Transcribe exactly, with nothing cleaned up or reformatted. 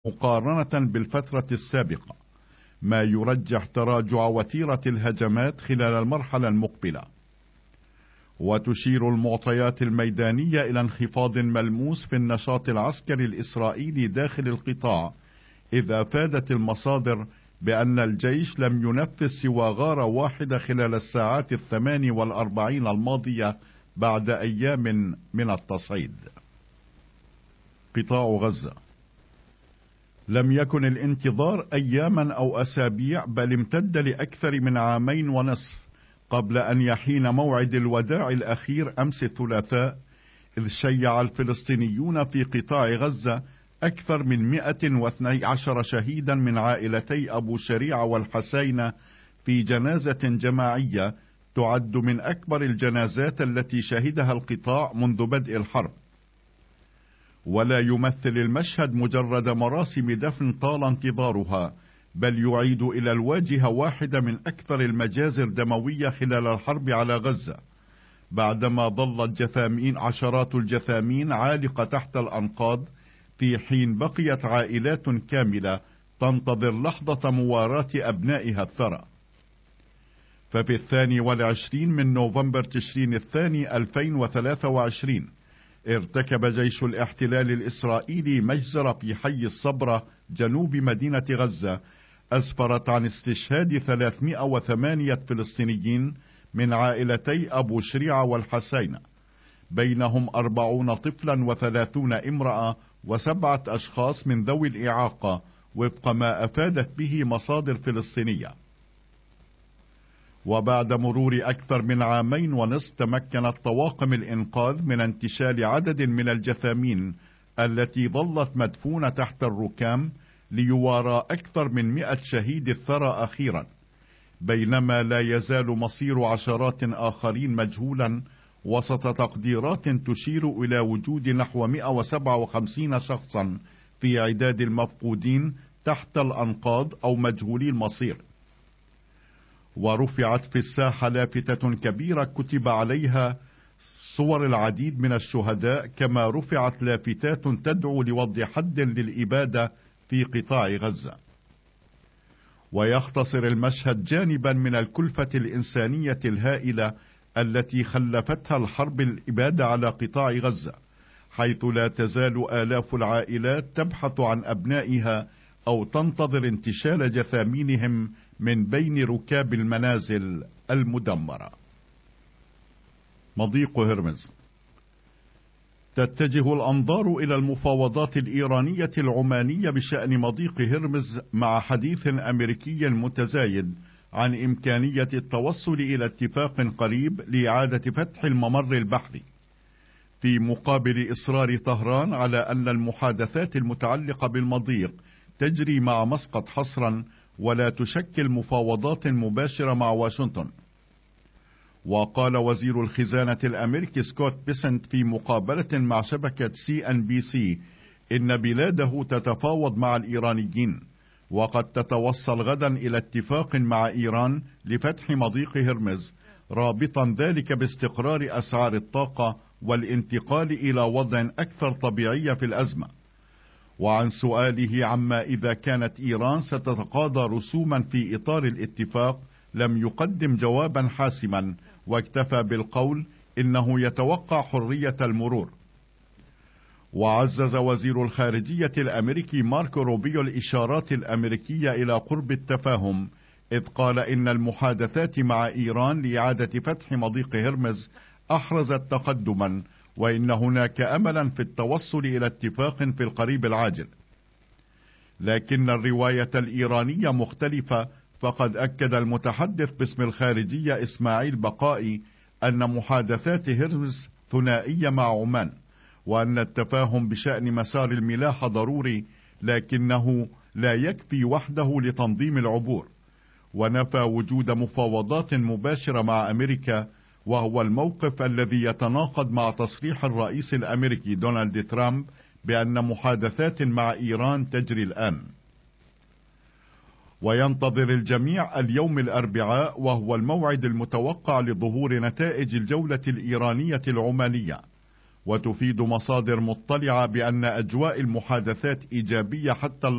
مقارنة بالفترة السابقة، ما يرجح تراجع وتيرة الهجمات خلال المرحلة المقبلة. وتشير المعطيات الميدانية إلى انخفاض ملموس في النشاط العسكري الإسرائيلي داخل القطاع، إذا أفادت المصادر بأن الجيش لم ينفذ سوى غارة واحدة خلال الساعات الثمان والأربعين الماضية بعد أيام من التصعيد. قطاع غزة. لم يكن الانتظار أياما أو أسابيع، بل امتد لأكثر من عامين ونصف قبل أن يحين موعد الوداع الأخير أمس الثلاثاء، إذ شيع الفلسطينيون في قطاع غزة أكثر من مئة واثني عشر شهيدا من عائلتي أبو شريعة والحسينة في جنازة جماعية تعد من أكبر الجنازات التي شهدها القطاع منذ بدء الحرب. ولا يمثل المشهد مجرد مراسم دفن طال انتظارها، بل يعيد إلى الواجهة واحدة من أكثر المجازر دموية خلال الحرب على غزة، بعدما ظلت جثامين عشرات الجثامين عالقة تحت الأنقاض، في حين بقيت عائلات كاملة تنتظر لحظة مواراة أبنائها الثرى. ففي الثاني والعشرين من نوفمبر تشرين الثاني ألفين وثلاثة وعشرين ارتكب جيش الاحتلال الإسرائيلي مجزرة في حي الصبرة جنوب مدينة غزة، أسفرت عن استشهاد ثلاثمئة وثمانية فلسطينيين من عائلتي أبو شريعة والحسينة، بينهم أربعون طفلا وثلاثون امرأة وسبعة أشخاص من ذوي الإعاقة، وفق ما أفادت به مصادر فلسطينية. وبعد مرور أكثر من عامين ونصف، تمكنت طواقم الإنقاذ من انتشال عدد من الجثامين التي ظلت مدفونة تحت الركام، ليوارى أكثر من مئة شهيد الثرى أخيرا، بينما لا يزال مصير عشرات آخرين مجهولا، وسط تقديرات تشير إلى وجود نحو مئة وسبعة وخمسين شخصا في عداد المفقودين تحت الأنقاض أو مجهولي المصير. ورفعت في الساحة لافتة كبيرة كتب عليها صور العديد من الشهداء، كما رفعت لافتات تدعو لوضع حد للإبادة في قطاع غزة. ويختصر المشهد جانبا من الكلفة الإنسانية الهائلة التي خلفتها الحرب الإبادة على قطاع غزة، حيث لا تزال آلاف العائلات تبحث عن أبنائها أو تنتظر انتشال جثامينهم من بين ركاب المنازل المدمرة. مضيق هرمز. تتجه الأنظار إلى المفاوضات الإيرانية العمانية بشأن مضيق هرمز، مع حديث أمريكي متزايد عن إمكانية التوصل إلى اتفاق قريب لإعادة فتح الممر البحري، في مقابل إصرار طهران على أن المحادثات المتعلقة بالمضيق تجري مع مسقط حصرا، ولا تشكل مفاوضات مباشرة مع واشنطن. وقال وزير الخزانة الأمريكي سكوت بيسنت في مقابلة مع شبكة سي ان بي سي إن بلاده تتفاوض مع الإيرانيين، وقد تتوصل غدا إلى اتفاق مع إيران لفتح مضيق هرمز، رابطا ذلك باستقرار أسعار الطاقة والانتقال إلى وضع أكثر طبيعية في الأزمة. وعن سؤاله عما إذا كانت إيران ستتقاضى رسوما في إطار الاتفاق، لم يقدم جوابا حاسما، واكتفى بالقول إنه يتوقع حرية المرور. وعزز وزير الخارجية الأمريكي ماركو روبيو الإشارات الأمريكية إلى قرب التفاهم، إذ قال إن المحادثات مع إيران لإعادة فتح مضيق هرمز أحرزت تقدما، وإن هناك أملا في التوصل إلى اتفاق في القريب العاجل. لكن الرواية الإيرانية مختلفة، فقد أكد المتحدث باسم الخارجية إسماعيل بقائي أن محادثات هرمز ثنائية مع عمان، وأن التفاهم بشأن مسار الملاحة ضروري، لكنه لا يكفي وحده لتنظيم العبور. ونفى وجود مفاوضات مباشرة مع أمريكا، وهو الموقف الذي يتناقض مع تصريح الرئيس الأمريكي دونالد ترامب بأن محادثات مع إيران تجري الآن. وينتظر الجميع اليوم الأربعاء، وهو الموعد المتوقع لظهور نتائج الجولة الإيرانية العمانية. وتفيد مصادر مطلعة بأن أجواء المحادثات إيجابية حتى